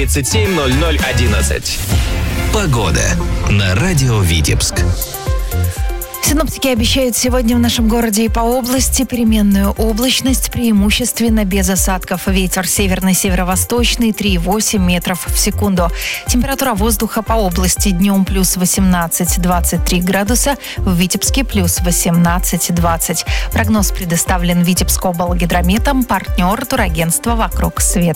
37 00 11. Погода на радио Витебск. Синоптики обещают сегодня в нашем городе и по области переменную облачность, преимущественно без осадков. Ветер северный, северо-восточный 3,8 метров в секунду. Температура воздуха по области днем плюс 18-23 градуса, в Витебске плюс 18-20. Прогноз предоставлен Витебскоблгидрометом, партнер турагентства «Вокруг света».